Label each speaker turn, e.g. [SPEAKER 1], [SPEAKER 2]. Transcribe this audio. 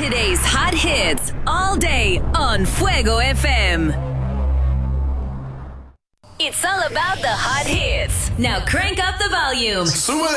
[SPEAKER 1] Today's hot hits all day on Fuego FM. It's all about the hot hits. Now crank up the volume.